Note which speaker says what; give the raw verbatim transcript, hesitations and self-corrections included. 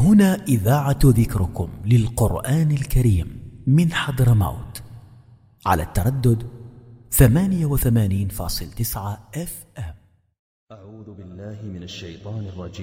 Speaker 1: هنا إذاعة ذكركم للقرآن الكريم من حضرموت على التردد ثمانية وثمانين فاصل تسعة اف ام.
Speaker 2: أعوذ بالله من الشيطان الرجيم.